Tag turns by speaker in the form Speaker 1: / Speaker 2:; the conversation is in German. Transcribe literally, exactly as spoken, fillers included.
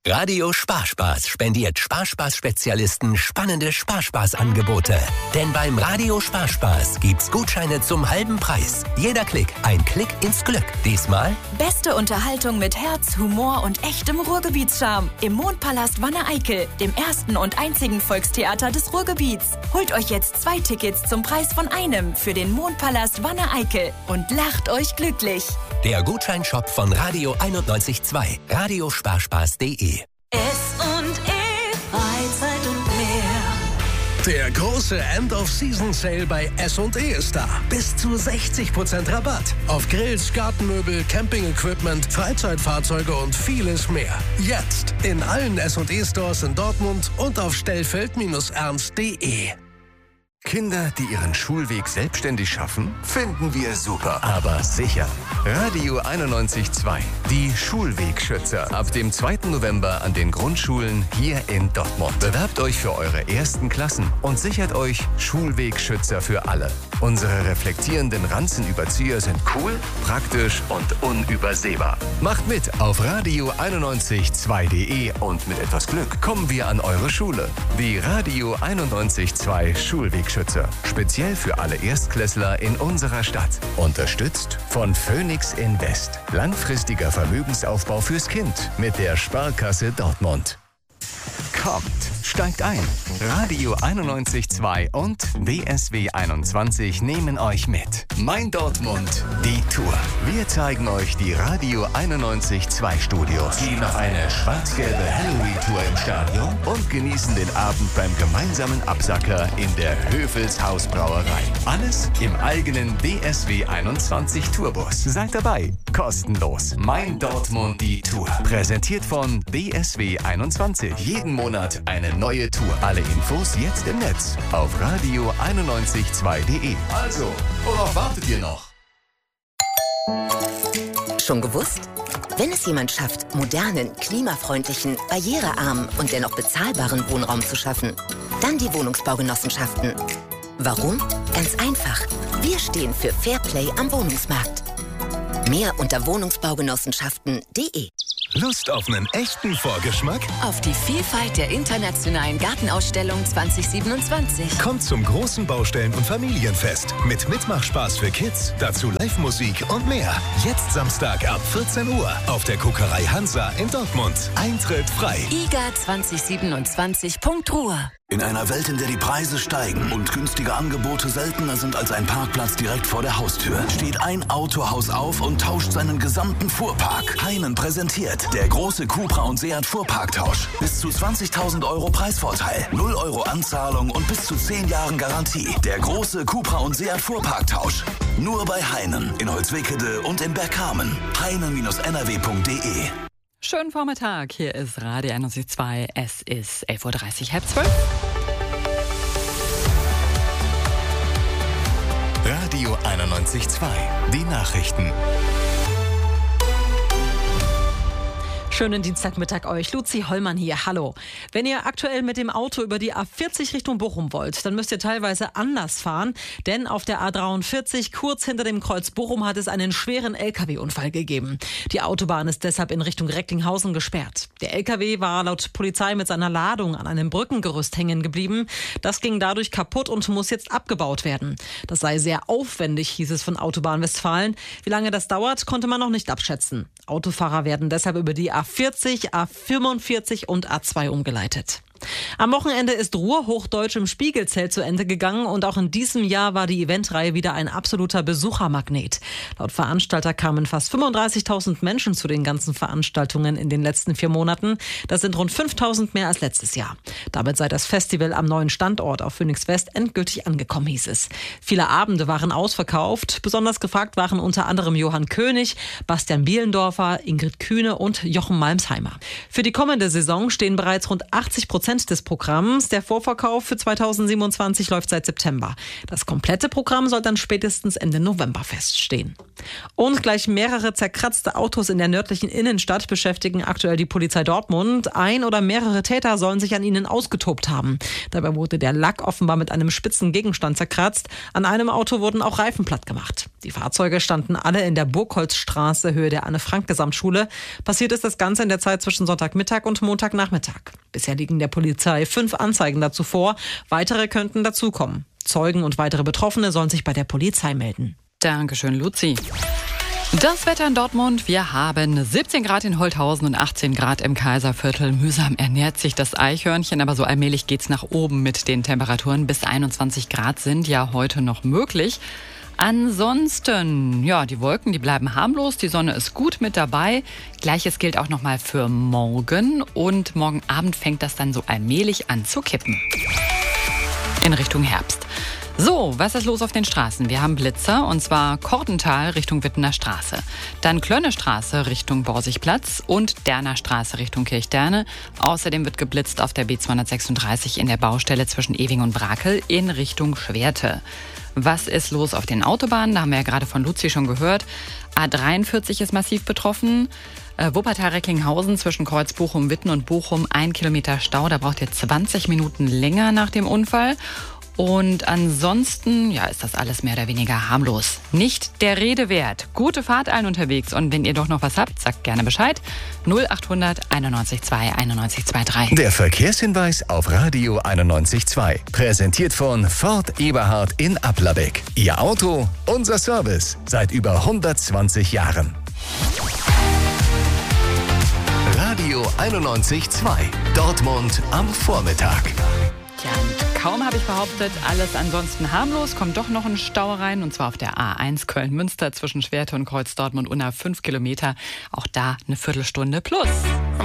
Speaker 1: Radio Sparspaß spendiert Sparspaß-Spezialisten spannende Sparspaß-Angebote. Denn beim Radio Sparspaß gibt's Gutscheine zum halben Preis. Jeder Klick, ein Klick ins Glück. Diesmal
Speaker 2: beste Unterhaltung mit Herz, Humor und echtem Ruhrgebietscharme im Mondpalast Wanne-Eickel, dem ersten und einzigen Volkstheater des Ruhrgebiets. Holt euch jetzt zwei Tickets zum Preis von einem für den Mondpalast Wanne-Eickel und lacht euch glücklich.
Speaker 1: der Gutscheinshop von Radio einundneunzig Komma zwei, radiosparspaß punkt de.
Speaker 2: S und E, Freizeit und mehr.
Speaker 3: Der große End-of-Season-Sale bei S und E ist da. Bis zu sechzig Prozent Rabatt. Auf Grills, Gartenmöbel, Camping-Equipment, Freizeitfahrzeuge und vieles mehr. Jetzt in allen S und E-Stores in Dortmund und auf stellfeld Bindestrich ernst punkt de.
Speaker 4: Kinder, die ihren Schulweg selbstständig schaffen, finden wir super, aber sicher. Radio einundneunzig Komma zwei, die Schulwegschützer. Ab dem zweiten November an den Grundschulen hier in Dortmund. Bewerbt euch für eure ersten Klassen und sichert euch Schulwegschützer für alle. Unsere reflektierenden Ranzenüberzieher sind cool, praktisch und unübersehbar. Macht mit auf radio einundneunzig Komma zwei punkt de und mit etwas Glück kommen wir an eure Schule. Die Radio einundneunzig Komma zwei Schulwegschützer. Speziell für alle Erstklässler in unserer Stadt. Unterstützt von Phoenix Invest. Langfristiger Vermögensaufbau fürs Kind mit der Sparkasse Dortmund. Kommt, steigt ein. Radio einundneunzig Komma zwei und W S W einundzwanzig nehmen euch mit. Mein Dortmund, die Tour. Wir zeigen euch die Radio einundneunzig Komma zwei Studios, gehen auf eine schwarz-gelbe Halloween-Tour im Stadion und genießen den Abend beim gemeinsamen Absacker in der Höfels Hausbrauerei. Alles im eigenen W S W einundzwanzig Tourbus. Seid dabei, kostenlos. Mein Dortmund, die Tour. Präsentiert von W S W einundzwanzig. Jeden Monat eine neue Tour. Alle Infos jetzt im Netz auf radio einundneunzig Komma zwei punkt de. Also, worauf wartet ihr noch?
Speaker 5: Schon gewusst? Wenn es jemand schafft, modernen, klimafreundlichen, barrierearmen und dennoch bezahlbaren Wohnraum zu schaffen, dann die Wohnungsbaugenossenschaften. Warum? Ganz einfach. Wir stehen für Fairplay am Wohnungsmarkt. Mehr unter wohnungsbaugenossenschaften punkt de.
Speaker 6: Lust auf einen echten Vorgeschmack?
Speaker 2: Auf die Vielfalt der internationalen Gartenausstellung zwanzig siebenundzwanzig.
Speaker 6: Kommt zum großen Baustellen- und Familienfest mit Mitmachspaß für Kids, dazu Live-Musik und mehr. Jetzt Samstag ab vierzehn Uhr auf der Kokerei Hansa in Dortmund. Eintritt frei.
Speaker 2: I G A zwanzig siebenundzwanzig Punkt Ruhr.
Speaker 7: In einer Welt, in der die Preise steigen und günstige Angebote seltener sind als ein Parkplatz direkt vor der Haustür, steht ein Autohaus auf und tauscht seinen gesamten Fuhrpark. Heinen präsentiert der große Cupra und Seat Fuhrparktausch. Bis zu zwanzigtausend Euro Preisvorteil, null Euro Anzahlung und bis zu zehn Jahren Garantie. Der große Cupra und Seat Fuhrparktausch. Nur bei Heinen in Holzwickede und in Bergkamen. heinen Bindestrich n r w punkt de.
Speaker 8: Schönen Vormittag, hier ist Radio einundneunzig Komma zwei, es ist elf Uhr dreißig, halb zwölf.
Speaker 4: Radio einundneunzig Komma zwei, die Nachrichten.
Speaker 8: Schönen Dienstagmittag euch. Luzi Hollmann hier. Hallo. Wenn ihr aktuell mit dem Auto über die A vierzig Richtung Bochum wollt, dann müsst ihr teilweise anders fahren. Denn auf der A dreiundvierzig, kurz hinter dem Kreuz Bochum, hat es einen schweren L K W-Unfall gegeben. Die Autobahn ist deshalb in Richtung Recklinghausen gesperrt. Der L K W war laut Polizei mit seiner Ladung an einem Brückengerüst hängen geblieben. Das ging dadurch kaputt und muss jetzt abgebaut werden. Das sei sehr aufwendig, hieß es von Autobahn Westfalen. Wie lange das dauert, konnte man noch nicht abschätzen. Autofahrer werden deshalb über die A vierzig, A fünfundvierzig und A zwei umgeleitet. Am Wochenende ist Ruhrhochdeutsch im Spiegelzelt zu Ende gegangen und auch in diesem Jahr war die Eventreihe wieder ein absoluter Besuchermagnet. Laut Veranstalter kamen fast fünfunddreißigtausend Menschen zu den ganzen Veranstaltungen in den letzten vier Monaten. Das sind rund fünftausend mehr als letztes Jahr. Damit sei das Festival am neuen Standort auf Phoenix West endgültig angekommen, hieß es. Viele Abende waren ausverkauft. Besonders gefragt waren unter anderem Johann König, Bastian Bielendorfer, Ingrid Kühne und Jochen Malmsheimer. Für die kommende Saison stehen bereits rund achtzig Prozent Prozent des Programms. Der Vorverkauf für zweitausendsiebenundzwanzig läuft seit September. Das komplette Programm soll dann spätestens Ende November feststehen. Und gleich mehrere zerkratzte Autos in der nördlichen Innenstadt beschäftigen aktuell die Polizei Dortmund. Ein oder mehrere Täter sollen sich an ihnen ausgetobt haben. Dabei wurde der Lack offenbar mit einem spitzen Gegenstand zerkratzt. An einem Auto wurden auch Reifen platt gemacht. Die Fahrzeuge standen alle in der Burgholzstraße, Höhe der Anne-Frank-Gesamtschule. Passiert ist das Ganze in der Zeit zwischen Sonntagmittag und Montagnachmittag. Bisher liegen der Polizei fünf Anzeigen dazu vor. Weitere könnten dazukommen. Zeugen und weitere Betroffene sollen sich bei der Polizei melden.
Speaker 9: Dankeschön, Luzi. Das Wetter in Dortmund. Wir haben siebzehn Grad in Holthausen und achtzehn Grad im Kaiserviertel. Mühsam ernährt sich das Eichhörnchen, aber so allmählich geht's nach oben mit den Temperaturen. Bis einundzwanzig Grad sind ja heute noch möglich. Ansonsten, ja, die Wolken, die bleiben harmlos, die Sonne ist gut mit dabei. Gleiches gilt auch nochmal für morgen und morgen Abend fängt das dann so allmählich an zu kippen. In Richtung Herbst. So, was ist los auf den Straßen? Wir haben Blitzer und zwar Kortental Richtung Wittener Straße. Dann Klönnestraße Richtung Borsigplatz und Derner Straße Richtung Kirchderne. Außerdem wird geblitzt auf der B zweihundertsechsunddreißig in der Baustelle zwischen Ewing und Brakel in Richtung Schwerte. Was ist los auf den Autobahnen? Da haben wir ja gerade von Luzi schon gehört. A dreiundvierzig ist massiv betroffen. Äh, Wuppertal-Recklinghausen zwischen Kreuz Bochum-Witten und Bochum ein Kilometer Stau. Da braucht ihr zwanzig Minuten länger nach dem Unfall. Und ansonsten, ja, ist das alles mehr oder weniger harmlos. Nicht der Rede wert. Gute Fahrt allen unterwegs. Und wenn ihr doch noch was habt, sagt gerne Bescheid. null achthundert einundneunzig zwei einundneunzig drei.
Speaker 4: Der Verkehrshinweis auf Radio einundneunzig Komma zwei. Präsentiert von Ford Eberhard in Applerbeck. Ihr Auto, unser Service. Seit über hundertzwanzig Jahren. Radio einundneunzig Komma zwei. Dortmund am Vormittag.
Speaker 9: Ja, und kaum habe ich behauptet, alles ansonsten harmlos, kommt doch noch ein Stau rein, und zwar auf der A eins Köln-Münster zwischen Schwerte und Kreuz Dortmund unter fünf Kilometer. Auch da eine Viertelstunde plus.